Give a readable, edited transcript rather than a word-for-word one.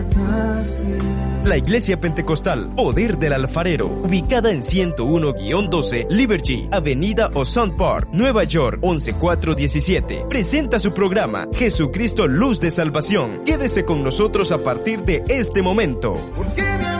La Iglesia Pentecostal Poder del Alfarero, ubicada en 101-12 Liberty, Avenida Ozone Park, Nueva York, 11417, presenta su programa Jesucristo Luz de Salvación. Quédese con nosotros a partir de este momento.